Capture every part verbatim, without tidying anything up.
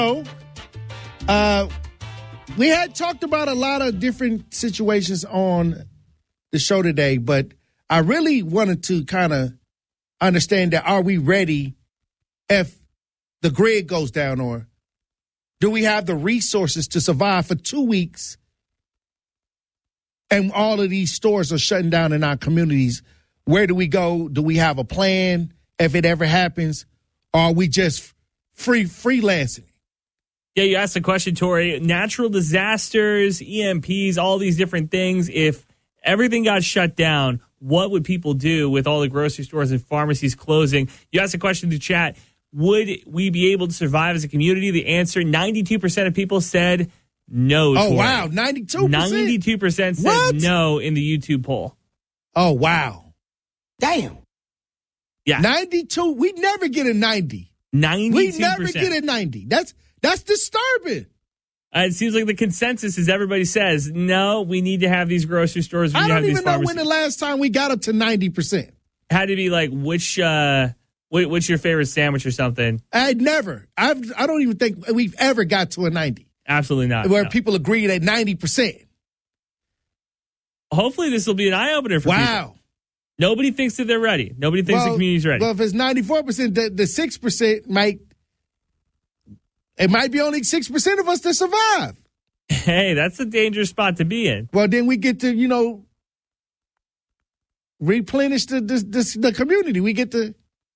Uh, we had talked about a lot of different situations on the show today, but I really wanted to kind of understand that, are we ready if the grid goes down, or do we have the resources to survive for two weeks and all of these stores are shutting down in our communities? Where do we go? Do we have a plan if it ever happens? Or are we just free freelancing? Yeah, you asked the question, Tori. Natural disasters, E M Ps, all these different things. If everything got shut down, what would people do with all the grocery stores and pharmacies closing? You asked the question to chat. Would we be able to survive as a community? The answer, ninety-two percent of people said no. Oh, Tori. wow. ninety-two percent? ninety-two percent said what? no in the YouTube poll. Oh, wow. Damn. Yeah. ninety-two. We never get a ninety. ninety-two percent. We never get a ninety. That's that's disturbing. Uh, it seems like the consensus is everybody says, no, we need to have these grocery stores. We I need to have don't these even know pharmacies. when the last time we got up to ninety percent. Had to be like, which, uh, wh- what's your favorite sandwich or something? I never. I've, I don't even think we've ever got to a ninety. Absolutely not. Where no. people agreed at ninety percent. Hopefully this will be an eye-opener for wow. people. Nobody thinks that they're ready. Nobody thinks well, the community's ready. Well, if it's ninety-four percent, the, the six percent might, it might be only six percent of us that survive. Hey, that's a dangerous spot to be in. Well, then we get to, you know, replenish the the, the, the community. We get to,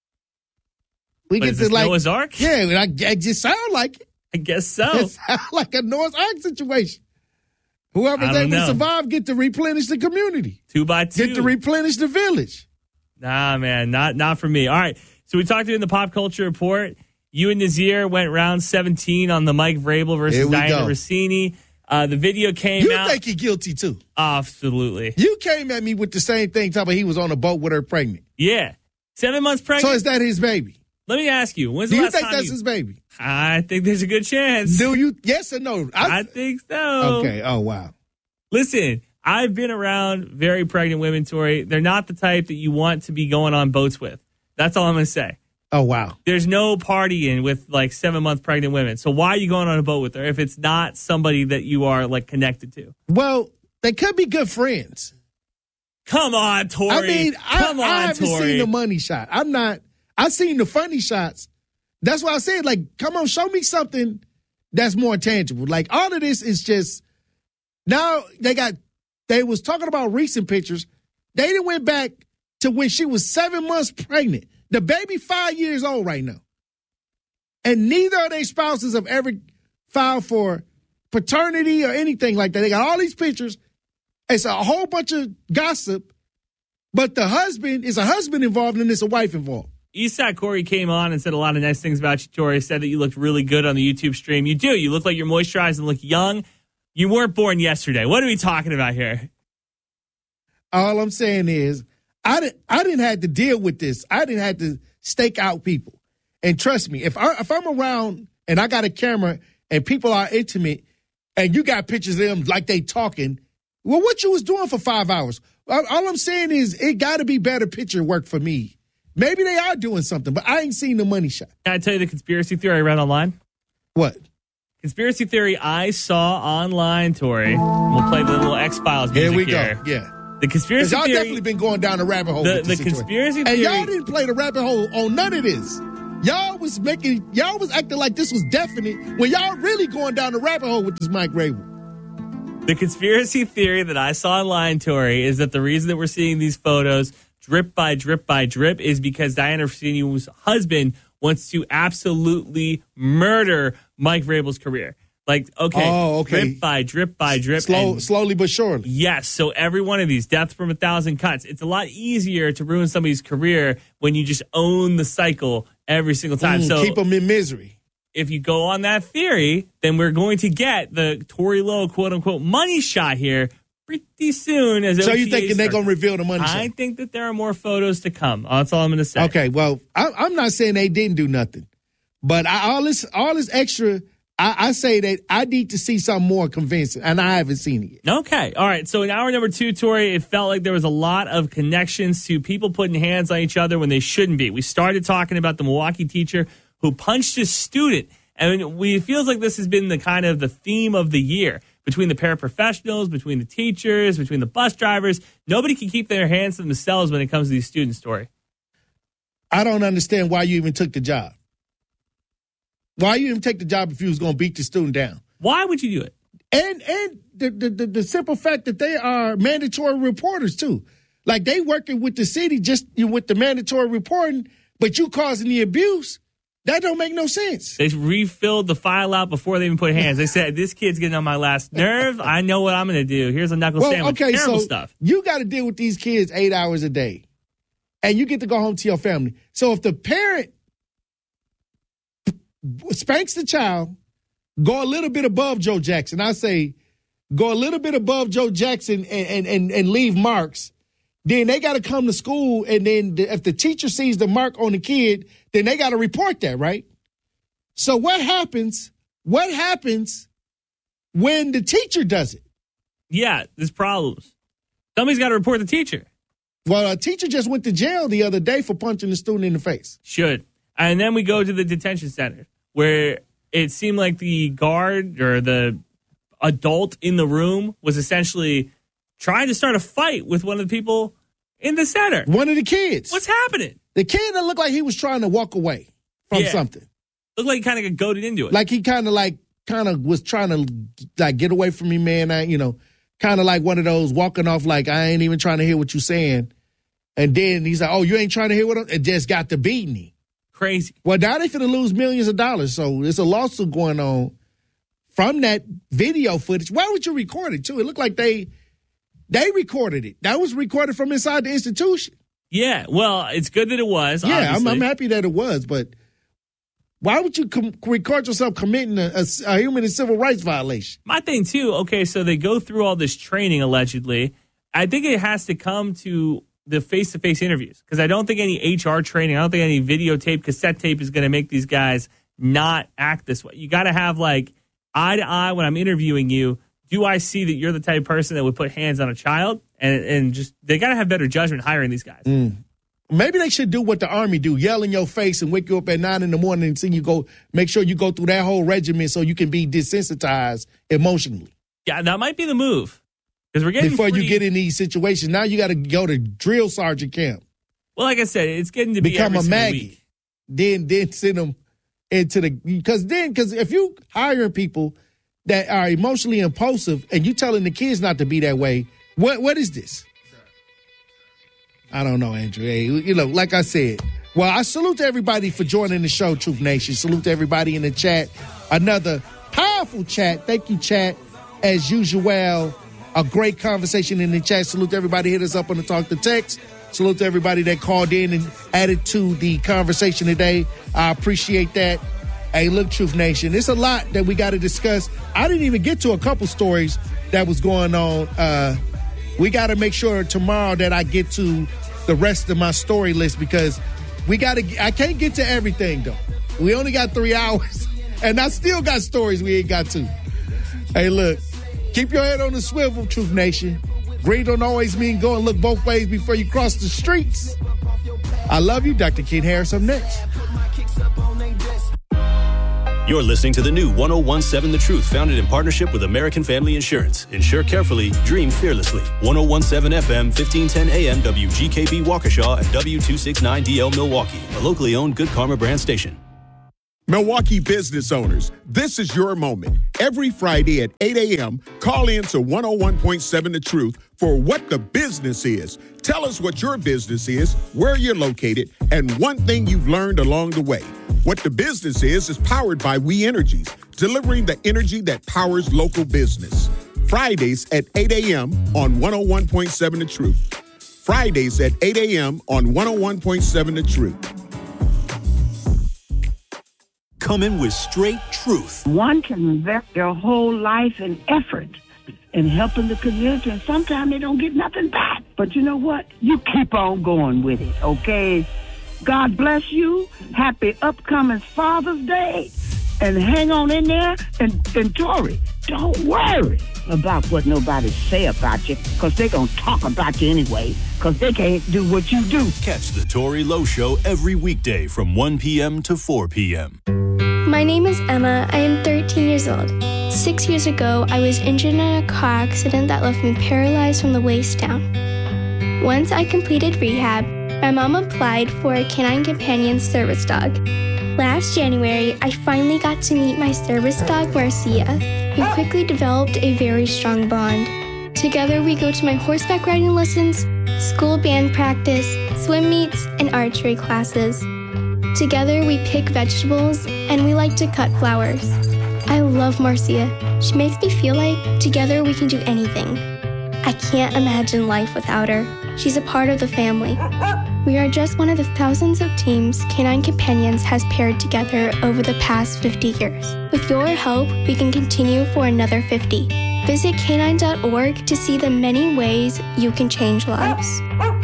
we What, get is to this like, Noah's Ark? yeah, I, I just sound like it. I guess so. It sound like a Noah's Ark situation. I Whoever's don't able to know. survive get to replenish the community. Two by two. Get to replenish the village. Nah, man, not not for me. All right, so we talked to you in the Pop Culture Report. You and Nazir went round seventeen on the Mike Vrabel versus Here we Diana go. Rossini. Uh, the video came You out. think you're guilty too? Absolutely. You came at me with the same thing, talking about he was on a boat with her pregnant. Yeah. Seven months pregnant. So is that his baby? Let me ask you, when's Do the you last think time that's you... his baby? I think there's a good chance. Do you? Yes or no? I think so. Okay. Oh, wow. Listen, I've been around very pregnant women, Tori. They're not the type that you want to be going on boats with. That's all I'm going to say. Oh, wow. There's no partying with like seven month pregnant women. So why are you going on a boat with her if it's not somebody that you are like connected to? Well, they could be good friends. Come on, Tori. I mean, Come I, on, I haven't Tori. seen the money shot. I'm not. I've seen the funny shots. That's why I said, like, come on, show me something that's more tangible. Like, all of this is just, now they got, they was talking about recent pictures. They done went back to when she was seven months pregnant. The baby five years old right now. And neither of their spouses have ever filed for paternity or anything like that. They got all these pictures. It's a whole bunch of gossip. But the husband, is a husband involved and it's a wife involved. Eastside Corey came on and said a lot of nice things about you, Tori. Said that you looked really good on the YouTube stream. You do. You look like you're moisturized and look young. You weren't born yesterday. What are we talking about here? All I'm saying is, I didn't, I didn't have to deal with this. I didn't have to stake out people. And trust me, if, I, if I'm around and I got a camera and people are intimate and you got pictures of them like they talking, well, what you was doing for five hours? All, all I'm saying is it got to be better picture work for me. Maybe they are doing something, but I ain't seen the money shot. Can I tell you the conspiracy theory I read online? What? Conspiracy theory I saw online, Tori. We'll play the little X-Files music Here we here. go. Yeah. The conspiracy Y'all theory. definitely been going down the rabbit hole. The, with the this situation. conspiracy And theory. y'all didn't play the rabbit hole on none of this. Y'all was making, y'all was acting like this was definite when y'all really going down the rabbit hole with this Mike Vrabel. The conspiracy theory that I saw online, Tori, is that the reason that we're seeing these photos drip by drip by drip is because Diana Rossini's husband wants to absolutely murder Mike Vrabel's career. Like, okay, oh, okay. drip by drip by drip. Slow, and slowly but surely. yes, so every one of these, death from a thousand cuts, it's a lot easier to ruin somebody's career when you just own the cycle every single time. Mm, so keep them in misery. if you go on that theory, then we're going to get the Tory Lowe quote-unquote money shot here pretty soon. As So O T A you thinking they're starts. going to reveal the money I shot? think that there are more photos to come. That's all I'm going to say. Okay, well, I, I'm not saying they didn't do nothing. But I, all this all this extra, I, I say that I need to see something more convincing, and I haven't seen it yet. Okay. All right. So in hour number two, Tori, it felt like there was a lot of connections to people putting hands on each other when they shouldn't be. We started talking about the Milwaukee teacher who punched his student And we it feels like this has been the kind of the theme of the year between the paraprofessionals, between the teachers, between the bus drivers. Nobody can keep their hands to themselves when it comes to these students, Story. I don't understand why you even took the job. Why you even take the job if you was going to beat the student down? Why would you do it? And and the, the, the, the simple fact that they are mandatory reporters, too. Like, they working with the city just you know, with the mandatory reporting, but you causing the abuse. That don't make no sense. They refilled the file out before they even put hands. They said, this kid's getting on my last nerve. I know what I'm going to do. Here's a knuckle well, sandwich. Okay, Terrible so stuff. You got to deal with these kids eight hours a day. And you get to go home to your family. So if the parent spanks the child, go a little bit above Joe Jackson. I say go a little bit above Joe Jackson and, and, and, and leave marks. Then they got to come to school, and then the, if the teacher sees the mark on the kid, then they got to report that, right? So what happens? What happens when the teacher does it? Yeah, there's problems. Somebody's got to report the teacher. Well, a teacher just went to jail the other day for punching the student in the face. Should. And then we go to the detention center, where it seemed like the guard or the adult in the room was essentially trying to start a fight with one of the people in the center. One of the kids. What's happening? The kid that looked like he was trying to walk away from Yeah. something. Looked like he kind of got goaded into it. Like he kind of like, kind of was trying to like get away from me, man. I, you know, kind of like one of those walking off like, I ain't even trying to hear what you're saying. And then he's like, oh, you ain't trying to hear what I'm, and just got to beating him. Crazy. Well, now they finna lose millions of dollars. So there's a lawsuit going on from that video footage. Why would you record it too? It looked like they, They recorded it. That was recorded from inside the institution. Yeah, well, it's good that it was. Yeah, I'm, obviously. I'm happy that it was, but why would you com- record yourself committing a, a, a human and civil rights violation? My thing, too, okay, so they go through all this training, allegedly. I think it has to come to the face-to-face interviews, because I don't think any H R training, I don't think any videotape, cassette tape is going to make these guys not act this way. You got to have, like, eye-to-eye when I'm interviewing you. Do I see that you're the type of person that would put hands on a child? And and just, they got to have better judgment hiring these guys. Mm. Maybe they should do what the Army do, yell in your face and wake you up at nine in the morning and see you go, make sure you go through that whole regimen so you can be desensitized emotionally. Yeah, that might be the move. Because we're getting Before pretty, you get in these situations, now you got to go to drill sergeant camp. Well, like I said, it's getting to be Become every a single Maggie. week. Then, then send them into the, because then, because if you hiring people that are emotionally impulsive and you telling the kids not to be that way, what what is this? I don't know, Andrew. Hey, you know, like I said, well, I salute to everybody for joining the show, Truth Nation. Salute to everybody in the chat. Another powerful chat. Thank you, chat. As usual, a great conversation in the chat. Salute to everybody. Hit us up on the Talk to Text. Salute to everybody that called in and added to the conversation today. I appreciate that. Hey, look, Truth Nation, there's a lot that we got to discuss. I didn't even get to a couple stories that was going on. Uh, we got to make sure tomorrow that I get to the rest of my story list because we got to. I can't get to everything, though. We only got three hours, and I still got stories we ain't got to. Hey, look, keep your head on the swivel, Truth Nation. Green don't always mean go and look both ways before you cross the streets. I love you, Doctor Ken Harris. Up next. You're listening to the new one oh one seven The Truth, founded in partnership with American Family Insurance. Insure carefully, dream fearlessly. ten seventeen F M, fifteen ten A M, W G K B Waukesha, and W two sixty-nine D L Milwaukee, a locally owned Good Karma brand station. Milwaukee business owners, this is your moment. Every Friday at eight A M, call in to one oh one point seven The Truth for What the Business Is. Tell us what your business is, where you're located, and one thing you've learned along the way. What the Business Is is powered by We Energies, delivering the energy that powers local business. Fridays at eight A M on one oh one point seven The Truth. Fridays at eight A M on one oh one point seven The Truth. Come in with straight truth. One can invest their whole life and effort in helping the community, and sometimes they don't get nothing back. But you know what? You keep on going with it, okay? God bless you. Happy upcoming Father's Day. And hang on in there. And, and Tori, don't worry about what nobody say about you, because they're going to talk about you anyway, because they can't do what you do. Catch the Tory Lowe Show every weekday from one p.m. to four p.m. My name is Emma. I am thirteen years old. Six years ago, I was injured in a car accident that left me paralyzed from the waist down. Once I completed rehab, my mom applied for a Canine Companion service dog. Last January, I finally got to meet my service dog, Marcia. We quickly developed a very strong bond. Together, we go to my horseback riding lessons, school band practice, swim meets, and archery classes. Together, we pick vegetables, and we like to cut flowers. I love Marcia. She makes me feel like together we can do anything. I can't imagine life without her. She's a part of the family. We are just one of the thousands of teams Canine Companions has paired together over the past fifty years. With your help, we can continue for another fifty. Visit canine dot org to see the many ways you can change lives.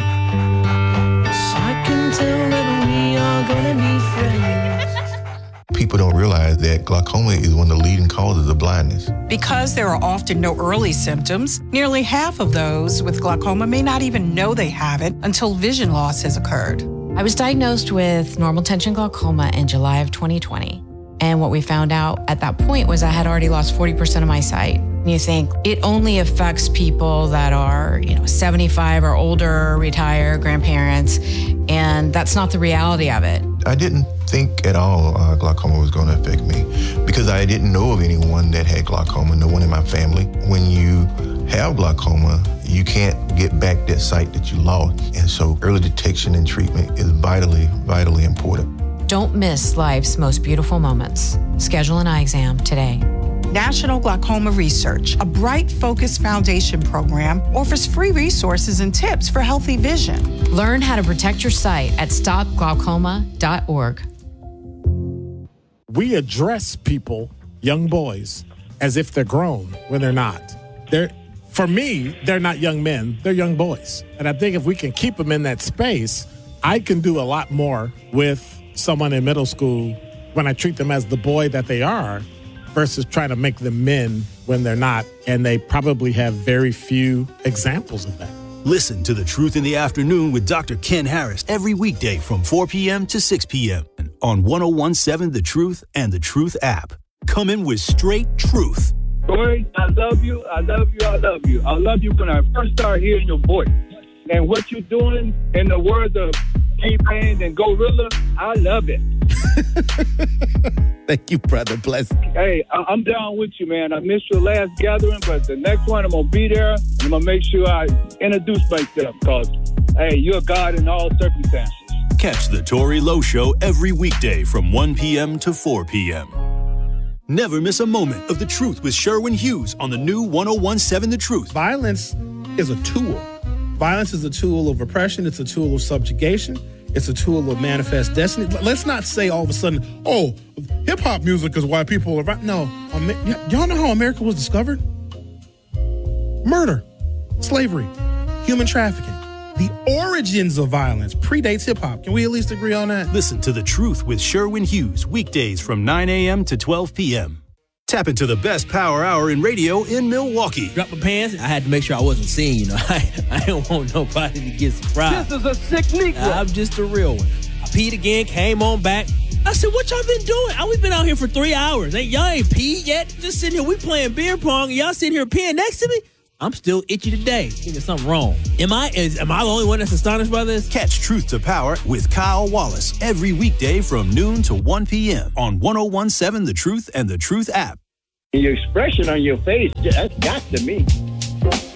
I can tell that we are gonna be friends. People don't realize that glaucoma is one of the leading causes of blindness. Because there are often no early symptoms, nearly half of those with glaucoma may not even know they have it until vision loss has occurred. I was diagnosed with normal tension glaucoma in July of twenty twenty. And what we found out at that point was I had already lost forty percent of my sight. You think it only affects people that are, you know, seventy-five or older, retired, grandparents, and that's not the reality of it. I didn't think at all uh, glaucoma was going to affect me because I didn't know of anyone that had glaucoma, no one in my family. When you have glaucoma, you can't get back that sight that you lost. And so early detection and treatment is vitally, vitally important. Don't miss life's most beautiful moments. Schedule an eye exam today. National Glaucoma Research, a Bright Focus Foundation program, offers free resources and tips for healthy vision. Learn how to protect your sight at stop glaucoma dot org. We address people, young boys, as if they're grown when they're not. They're, for me, they're not young men, they're young boys. And I think if we can keep them in that space, I can do a lot more with someone in middle school when I treat them as the boy that they are versus trying to make them men when they're not. And they probably have very few examples of that. Listen to The Truth in the Afternoon with Doctor Ken Harris every weekday from four p.m. to six p.m. on one oh one seven The Truth and The Truth app. Coming with straight truth. Corey, I love you, I love you, I love you. I love you when I first started hearing your voice. And what you're doing, in the words of T-Pain and Gorilla, I love it. Thank you, brother. Bless. Hey, I- I'm down with you, man. I missed your last gathering, but the next one I'm going to be there. And I'm going to make sure I introduce myself because, hey, you're God in all circumstances. Catch the Tory Lowe Show every weekday from one p.m. to four p.m. Never miss a moment of The Truth with Sherwin Hughes on the new one oh one seven The Truth. Violence is a tool. Violence is a tool of oppression. It's a tool of subjugation. It's a tool of manifest destiny. Let's not say all of a sudden, oh, hip-hop music is why people are... No. Y'all know how America was discovered? Murder, slavery, human trafficking. The origins of violence predates hip-hop. Can we at least agree on that? Listen to The Truth with Sherwin Hughes weekdays from nine a.m. to twelve p.m. Tap into the best power hour in radio in Milwaukee. Drop my pants. I had to make sure I wasn't seen, you know. I, I don't want nobody to get surprised. This is a sick Negro. I'm just a real one. I peed again, came on back. I said, what y'all been doing? I, we've been out here for three hours. Ain't y'all ain't peed yet? Just sitting here, we playing beer pong, and y'all sitting here peeing next to me? I'm still itchy today. I think there's something wrong. Am I is, am I the only one that's astonished by this? Catch Truth to Power with Kyle Wallace every weekday from noon to one p.m. on one oh one seven The Truth and The Truth app. Your expression on your face, that's got to me.